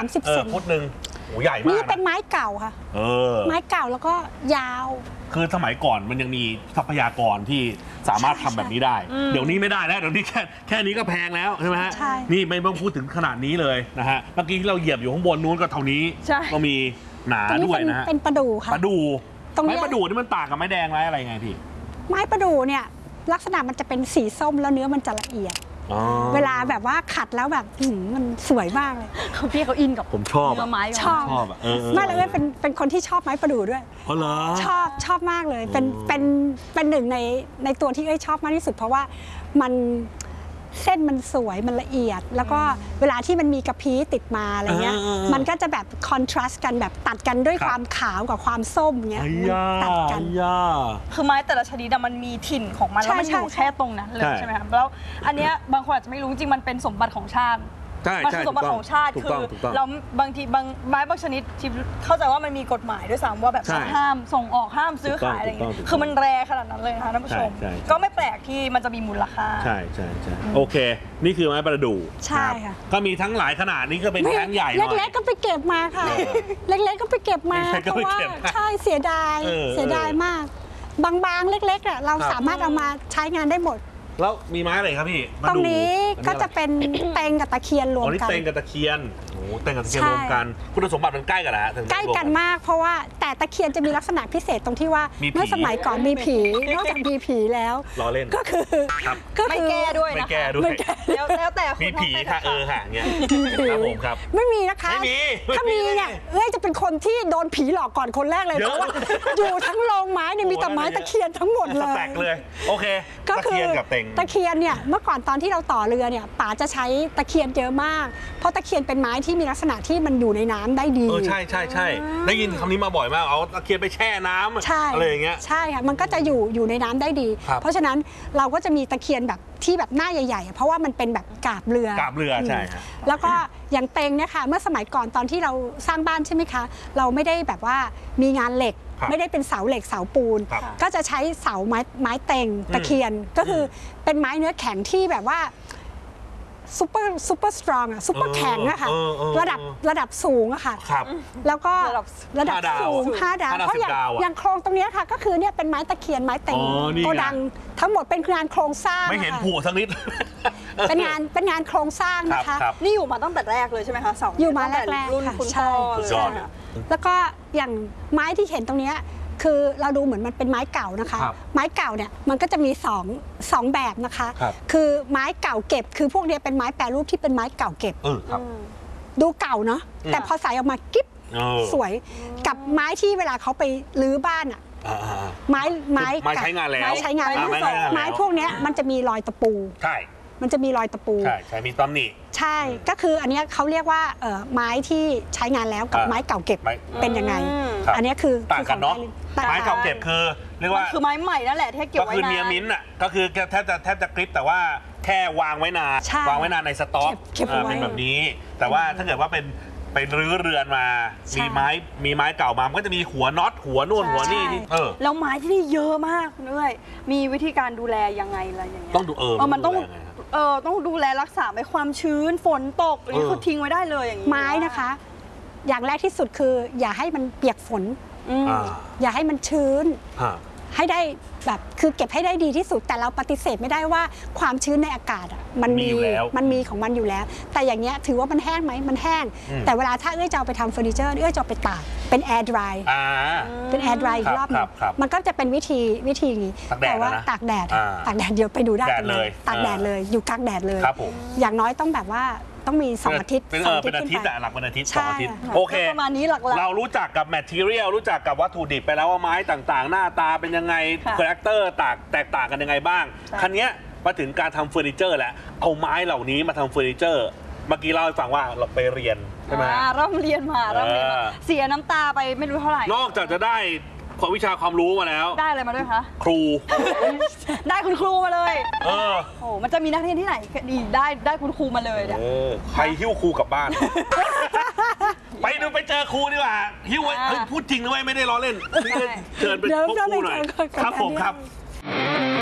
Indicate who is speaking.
Speaker 1: 30 เซน
Speaker 2: ฟุตหนึ่งโอ้ใหญ่มาก
Speaker 1: นี่เป็นไม้เก่าค่ะไม้เก่าแล้วก็ยาว
Speaker 2: คือสมัยก่อนมันยังมีทรัพยากรที่สามารถทำแบบนี้ได้เดี๋ยวนี้ไม่ได้แล้วเดี๋ยวนี้แค่นี้ก็แพงแล้วใช่ไหมฮะนี่ไม่ต้องพูดถึงขนาดนี้เลยนะฮะเมื่อกี้ที่เราเหยียบอยู่ข้างบนนู้นก็เท่านี้ก็มีหนาด้วยนะฮะ
Speaker 1: เป็นประดู่ค่ะ
Speaker 2: ประดู่ไม้ประดู่นี่มันต่างกับไม้แดงไม้อะไรไงพี่
Speaker 1: ไม้ประดู่เนี่ยลักษณะมันจะเป็นสีส้มแล้วเนื้อมันจะละเอียดเวลาแบบว่าขัดแล้วแบบมันสวยมากเลย
Speaker 3: พี่เขาอินกับ
Speaker 2: ผมชอบ
Speaker 1: ไม้ชอบไม่เลยเป็นคนที่ชอบไม้ประดู่ด้วย
Speaker 2: อ๋อเหรอ
Speaker 1: ชอบมากเลยเป็นหนึ่งในตัวที่ชอบมากที่สุดเพราะว่ามันเส้นมันสวยมันละเอียดแล้วก็เวลาที่มันมีกระพี้ติดมาอะไรเงี้ยมันก็จะแบบคอนทราสต์กันแบบตัดกันด้วยความขาวกับความส้มเงี้ยตัดกัน
Speaker 3: คือไม้แต่ละชนิดมันมีถิ่นของมันแล้วมันอยู่แค่ตรงนั้นเลยใช่ไหมครับแล้วอันเนี้ยบางคนอาจจะไม่รู้จริงมันเป็นสมบัติของชาติมันคือสมบัติของชาติคือเราบางทีบางไม้บางชนิดที่เข้าใจว่ามันมีกฎหมายด้วยซ้ำว่าแบบห้ามส่งออกห้ามซื้อขายอะไรอย่างเงี้ยคือมันแรขนาดนั้นเลยนะคะท่านผู้ชมก็ไม่แปลกที่มันจะมีมูลค่า
Speaker 2: ใช่โอเคนี่คือไม้ประดู่
Speaker 1: ใช่ค่ะ
Speaker 2: ก็มีทั้งหลายขนาดนี้ก็เป็นแท่งใหญ่
Speaker 1: เล็กๆก็ไปเก็บมาค่ะเล็กๆก็ไปเก็บมาเพราะว่าใช่เสียดายมากบางๆเล็กๆเราสามารถเอามาใช้งานได้หมด
Speaker 2: แล้วมีไม้อะไรครับพี่
Speaker 1: ตรงนี้ก็จะเป็นเต็งกับตะเคียนรวมกัน
Speaker 2: เต็งกับตะเคียนโอ้เต็งกับตะเคียนรวมกันคุณสมบัติมันใกล้กันนะ
Speaker 1: ใกล้กันมากเพราะว่าแต่ตะเคียนจะมีลักษณะพิเศษตรงที่ว่าเมื่อสมัยก่อนมีผีนอกจากมีผีแล้วก็คือ
Speaker 3: ไม่แก้ด้วยนะแล้วแต่
Speaker 2: มีผีค่ะค่ะเงี้ยครับผมครับ
Speaker 1: ไม่มีนะคะถ้ามีเนี่ยจะเป็นคนที่โดนผีหลอกก่อนคนแรกเลยเพราะว่าอยู่ทั้งโรงไม้เนี่ยมีแต่ไม้ตะเคียนทั้งหมดเลย
Speaker 2: แตกเลยโอเค
Speaker 1: ก็คือตะเคียนเนี่ยเมื่อก่อนตอนที่เราต่อเรือเนี่ยป๋าจะใช้ตะเคียนเยอะมากเพราะตะเคียนเป็นไม้ที่มีลักษณะที่มันอยู่ในน้ำได้ดี
Speaker 2: ใช่ได้ยินคำนี้มาบ่อยมากเอาตะเคียนไปแช่น้ำอะไรอย่างเงี้ย
Speaker 1: ใช่ค่ะมันก็จะอยู่ในน้ำได้ดีเพราะฉะนั้นเราก็จะมีตะเคียนแบบที่แบบหน้าใหญ่ๆเพราะว่ามันเป็นแบบกาบเรือ
Speaker 2: ใช่
Speaker 1: แล้วก็อย่างเต็งเนี่ยค่ะเมื่อสมัยก่อนตอนที่เราสร้างบ้านใช่ไหมคะเราไม่ได้แบบว่ามีงานเหล็กไม่ได้เป็นเสาเหล็กเสาปูนก็จะใช้เสาไม้เต็งตะเคียนก็คือเป็นไม้เนื้อแข็งที่แบบว่าซูเปอร์สตรองซูเปอร์แข็งอะค่ะระดับสูงอะค่ะแล้วก็ระดับสูง5 ดาวเพราะอย่างโครงตรงนี้ค่ะก็คือเนี่ยเป็นไม้ตะเคียนไม้เต็งโกดังทั้งหมดเป็นงานโครงสร้าง
Speaker 2: ไม่เห็นผัวสักนิด
Speaker 1: เป็นงานโครงสร้างนะคะ
Speaker 3: นี่อยู่มาตั้งแต่แรกเลยใช่ไหมคะเสา
Speaker 1: อยู่มาแรก
Speaker 3: รุ่นคุณพ่อเลย
Speaker 1: แล้วก็อย่างไม้ที่เห็นตรงนี้คือเราดูเหมือนมันเป็นไม้เก่านะคะไม้เก่าเนี่ยมันก็จะมีสองแบบนะคะคือไม้เก่าเก็บคือพวกนี้เป็นไม้แปรรูปที่เป็นไม้เก่าเก็บดูเก่าเนาะแต่พอใส่ออกมากิ๊บสวยกับไม้ที่เวลาเขาไปรื้อบ้านอ่ะไม้
Speaker 2: ใช้งานแล้ว
Speaker 1: ไม้พวกนี้มันจะมีรอยตะปู
Speaker 2: ใช่
Speaker 1: มันจะมีรอยตะปู
Speaker 2: ใช่มีตำหนิ
Speaker 1: ใช่ก็คืออันนี้เขาเรียกว่าไม้ที่ใช้งานแล้วกับไม้เก่าเก็บเป็นยังไงอันนี้คือ
Speaker 2: ต่างกันเนาะไม้เก่าเก็บคือเรียกว่า
Speaker 3: คือไม้ใหม่นั่นแหละที่เก็บไว้นาน
Speaker 2: ก็คือเนียมิ้นอ่ะก็คือแทบจะกริปแต่ว่าแค่วางไว้นานในสต็อกเป็นแบบนี้แต่ว่าถ้าเกิดว่าเป็นรื้อเรือนมามีไม้เก่ามามันก็จะมีหัวน็อตหัวนู่นหัวนี่
Speaker 3: แล้วไม้ที่นี่เยอะมากเลยมีวิธีการดูแลยังไงอะไรอย่างเงี้ย
Speaker 2: ต้องดู
Speaker 3: มันต้องดูแลรักษาไม่ความชื้นฝนตกนี่คือทิ้งไว้ได้เลยอย่างนี้
Speaker 1: ไม้นะคะอย่างแรกที่สุดคืออย่าให้มันเปียกฝนอย่าให้มันชื้นให้ได้แบบคือเก็บให้ได้ดีที่สุดแต่เราปฏิเสธไม่ได้ว่าความชื้นในอากาศมันมีของมันอยู่แล้วแต่อย่างเงี้ยถือว่ามันแห้งไหมมันแห้งแต่เวลาถ้าจะเอาไปทำเฟอร์นิเจอร์จะเอาไปตากเป็นแอร์ดรายเป็นแอร์ดรายอีกรอบนึงมันก็จะเป็นวิธีอย่างนี้แต่ว่าตากแดดเดี๋ยวไปดูได้เลยตากแดดเลยอยู่กลางแดดเลยอย่างน้อยต้องแบบว่าต้องมี2 อาทิตย์
Speaker 2: เป็นอาทิตย์หลักเป็นอาทิตย์2 อาทิตย์โอเค
Speaker 3: ประมาณนี้หลักๆ
Speaker 2: เรารู้จักกับแมททีเรียลรู้จักกับวัตถุดิบไปแล้วว่าไม้ต่างๆหน้าตาเป็นยังไงคาแรคเตอร์แตกต่างกันยังไงบ้างคันนี้มาถึงการทำเฟอร์นิเจอร์แล้วเอาไม้เหล่านี้มาทำเฟอร์นิเจอร์เมื่อกี้เล่าให้ฟังว่าเราไปเรียนใช่ไหม
Speaker 3: ร่ำเรียนมาเสียน้ำตาไปไม่รู้เท่าไหร่
Speaker 2: นอกจากจะได้วิชาความรู้มาแล้ว
Speaker 3: ได้อะไรมาด้วยคะ
Speaker 2: ครู
Speaker 3: ได้คุณครูมาเลยโอ้มันจะมีนักเรียนที่ไหนดีได้คุณครูมาเลยเนี่ย
Speaker 2: ใครหิ้วครูกลับบ้านไปเจอครูดีกว่าหิ้วพูดจริงนะเว้ยไม่ได้ล้อเล่นเชิญเป็นพวกครูหน่อยครับผมครับ